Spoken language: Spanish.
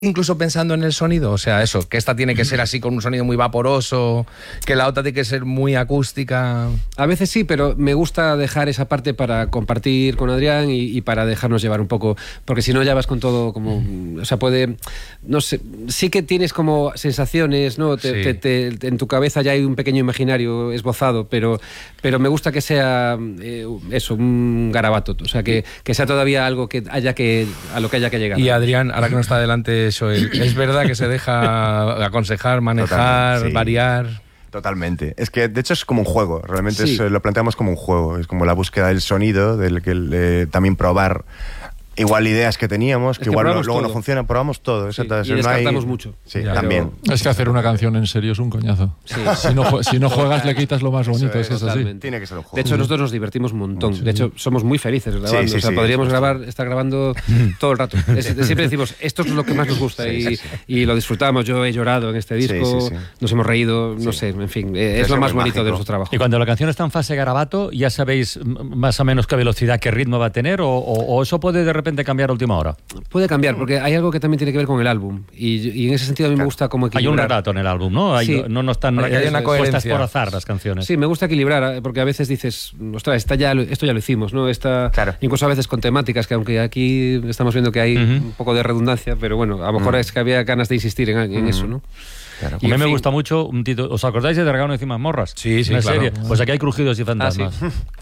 incluso pensando en el sonido, o sea, eso, que esta tiene que ser así con un sonido muy vaporoso, que la otra tiene que ser muy acústica. A veces sí, pero me gusta dejar esa parte para compartir con Adrián y para dejarnos llevar un poco, porque si no ya vas con todo como, o sea, puede, no sé, sí que tienes como sensaciones, ¿no? En tu cabeza ya hay un pequeño imaginario esbozado, pero me gusta que sea eso, un garabato, o sea, que sea todavía algo a lo que haya que llegar. Y Adrián, ahora que no está delante, es verdad que se deja aconsejar, manejar, Totalmente, sí. variar. Totalmente. Es que, de hecho, es como un juego. Realmente Sí. lo planteamos como un juego. Es como la búsqueda del sonido, también probar igual ideas que teníamos, que igual luego todo. no funcionan. Probamos todo. Sí, Entonces, y descartamos mucho. Sí, Ya, también. Es que hacer una canción en serio es un coñazo. Sí. Si no juegas le quitas lo más bonito, es que es así. Totalmente. Tiene que ser un juego. De hecho, nosotros nos divertimos un montón. De hecho, somos muy felices grabando. Sí, o sea, sí, podríamos sí. estar grabando todo el rato. Siempre decimos, esto es lo que más nos gusta y lo disfrutamos. Yo he llorado en este disco, sí. nos hemos reído, no sé, en fin, es lo ser más muy bonito mágico. de nuestro trabajo. Y cuando la canción está en fase garabato, ¿ya sabéis más o menos qué velocidad, qué ritmo va a tener? ¿O eso puede de repente cambiar a última hora? Puede cambiar, porque hay algo que también tiene que ver con el álbum. Y en ese sentido a mí me gusta como Hay un equilibrar. relato en el álbum, ¿no? Sí. No están Para que haya una puestas coherencia. por azar las canciones. Sí, me gusta equilibrar, porque a veces dices, ostras, esto ya lo hicimos, ¿no? Claro. Incluso a veces con temáticas, que aunque aquí estamos viendo que hay un poco de redundancia, pero bueno, a lo mejor es que había ganas de insistir en eso, ¿no? Claro. Y a mí en me fin. gusta mucho un título. ¿Os acordáis de Dragón encima de morras? Sí, Una claro. serie. Pues aquí hay crujidos y fantasmas. Ah, sí.